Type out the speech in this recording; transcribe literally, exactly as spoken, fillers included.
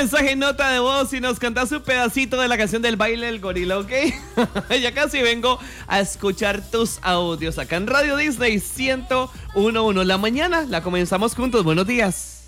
mensaje en nota de voz y nos cantas un pedacito de la canción del baile del gorila, ¿ok? Ya casi vengo a escuchar tus audios acá en Radio Disney ciento uno punto uno. La mañana la comenzamos juntos. Buenos días.